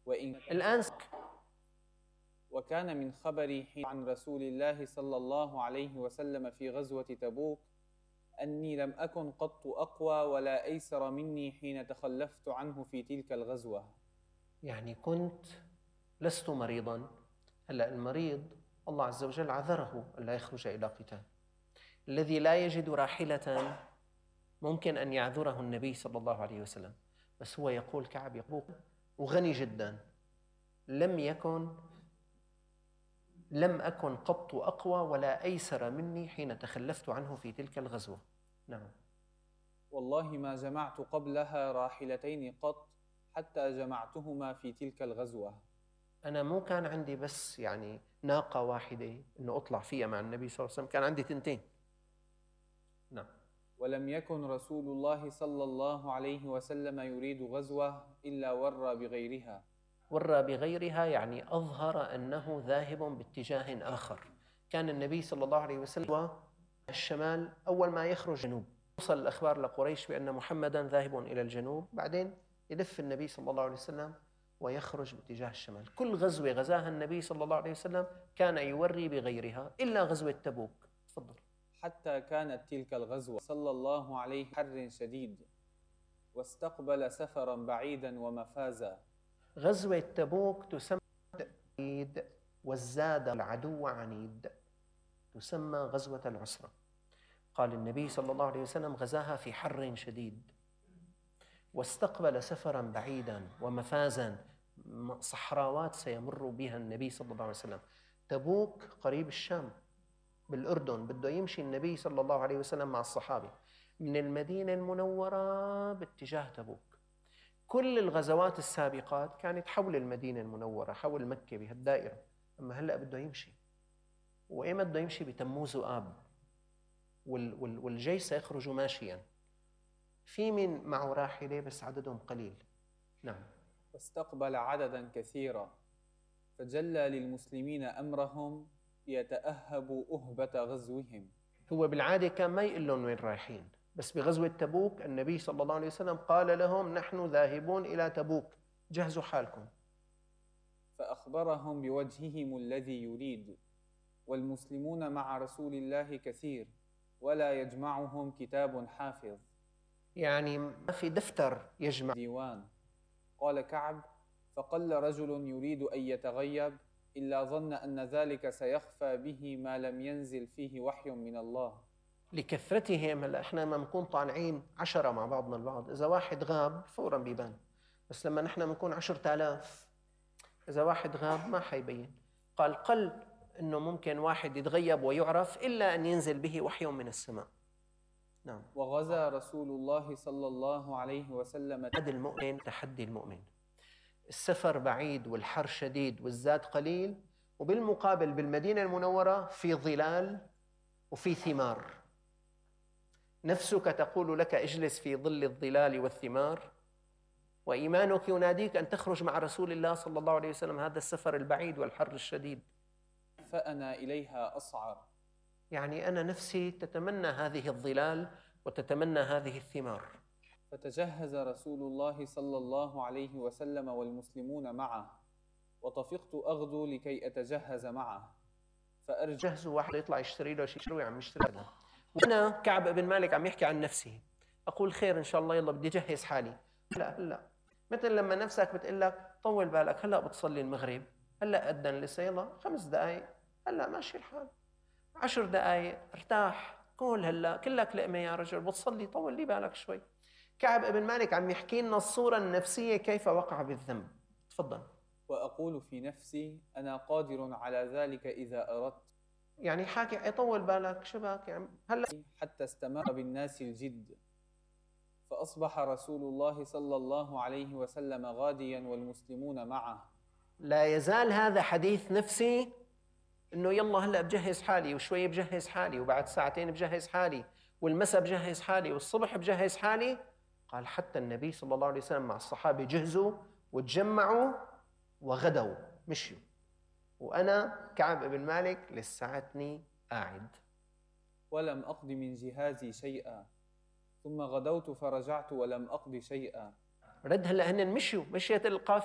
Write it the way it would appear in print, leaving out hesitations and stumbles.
الآن وكان من خبري حين عن رسول الله صلى الله عليه وسلم في غزوة تبوك أني لم أكن قط أقوى ولا أيسر مني حين تخلفت عنه في تلك الغزوة. يعني كنت لست مريضا. هلأ المريض الله عز وجل عذره ألا يخرج إلى قتال. الذي لا يجد راحلة ممكن أن يعذره النبي صلى الله عليه وسلم، بس هو يقول كعب يقول وغني جدا لم أكن قط أقوى ولا أيسر مني حين تخلفت عنه في تلك الغزوة. نعم. والله ما جمعت قبلها راحلتين قط حتى جمعتهما في تلك الغزوة. أنا مو كان عندي بس يعني ناقة واحدة إنه أطلع فيها مع النبي صلى الله عليه وسلم، كان عندي 2. نعم. ولم يكن رسول الله صلى الله عليه وسلم يريد غزوة إلا ورى بغيرها. ورى بغيرها يعني أظهر أنه ذاهب باتجاه آخر. كان النبي صلى الله عليه وسلم الشمال، أول ما يخرج جنوب وصل الأخبار لقريش بأن محمدا ذاهب إلى الجنوب، بعدين يلف النبي صلى الله عليه وسلم ويخرج باتجاه الشمال. كل غزوة غزاها النبي صلى الله عليه وسلم كان يوري بغيرها إلا غزوة تبوك. تفضل. حتى كانت تلك الغزوة صلى الله عليه حر شديد واستقبل سفرا بعيدا ومفازا. غزوة تبوك تسمى عنيد والزاد العدو عنيد، تسمى غزوة العسرة. قال النبي صلى الله عليه وسلم غزاها في حر شديد واستقبل سفرا بعيدا ومفازا، صحراوات سيمر بها النبي صلى الله عليه وسلم. تبوك قريب الشام بالأردن، بده يمشي النبي صلى الله عليه وسلم مع الصحابة من المدينة المنورة باتجاه تبوك. كل الغزوات السابقات كانت حول المدينة المنورة، حول مكة بهالدائرة، أما هلأ بده يمشي. وإيمت بده يمشي؟ بتموز وآب، والجيش سيخرج ماشيا، في من معه راحلة بس عددهم قليل. نعم. واستقبل عددا كثيرا فجلى للمسلمين أمرهم يتأهبوا أهبة غزوهم. هو بالعادة كان ما يقول لهم وين رايحين، بس بغزوة تبوك النبي صلى الله عليه وسلم قال لهم نحن ذاهبون إلى تبوك، جهزوا حالكم. فأخبرهم بوجههم الذي يريد، والمسلمون مع رسول الله كثير ولا يجمعهم كتاب حافظ، يعني ما في دفتر يجمع ديوان. قال كعب: فقل رجل يريد أن يتغيب إلا ظن أن ذلك سيخفى به ما لم ينزل فيه وحي من الله. لكثرتهم. هلا احنا ما بنكون طالعين 10 مع بعضنا البعض، إذا واحد غاب فورا بيبان، بس لما نحن بنكون 10,000 إذا واحد غاب ما حيبين. قال قل إنه ممكن واحد يتغيب ويعرف إلا أن ينزل به وحي من السماء. نعم. وغزا رسول الله صلى الله عليه وسلم تحدي المؤمن. السفر بعيد والحر شديد والزاد قليل، وبالمقابل بالمدينة المنورة في ظلال وفي ثمار. نفسك تقول لك اجلس في ظل الظلال والثمار، وإيمانك يناديك أن تخرج مع رسول الله صلى الله عليه وسلم هذا السفر البعيد والحر الشديد. فأنا إليها أصعر، يعني أنا نفسي تتمنى هذه الظلال وتتمنى هذه الثمار. فتجهز رسول الله صلى الله عليه وسلم والمسلمون معه، وطفقت أغدو لكي أتجهز معه جهزوا واحد يطلع يشتري له شيء، شو عم يشتري هذا؟ وأنا كعب بن مالك عم يحكي عن نفسه، أقول خير إن شاء الله، يلا بدي أجهز حالي. هلا مثل لما نفسك بتقول لك طول بالك، هلا بتصلي المغرب، هلا أذن لسه، يلا 5 دقائق، هلا ماشي الحال، 10 دقائق ارتاح، قول هلا كلك لقمة يا رجل، بتصلي طول لي بالك شوي. كعب بن مالك عم يحكي لنا الصورة النفسية كيف وقع بالذنب. تفضل. وأقول في نفسي أنا قادر على ذلك إذا أردت، يعني حاكي طول بالك شبك يعني هلا، حتى استمر بالناس الجد. فأصبح رسول الله صلى الله عليه وسلم غاديا والمسلمون معه. لا يزال هذا حديث نفسي، إنه يلا هلأ بجهز حالي، وشوي بجهز حالي، وبعد ساعتين بجهز حالي، والمساء بجهز حالي، والصبح بجهز حالي. قال حتى النبي صلى الله عليه وسلم مع الصحابة جهزوا وتجمعوا وغدوا مشيوا، وأنا كعب بن مالك لساتني قاعد. ولم أقض من جهازي شيئا، ثم غدوت فرجعت ولم أقض شيئا. رد هلأ هن مشيوا، مشيت القافلة